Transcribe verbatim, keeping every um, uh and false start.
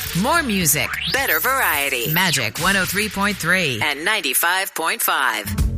More music. Better variety. Magic one oh three point three and ninety-five point five.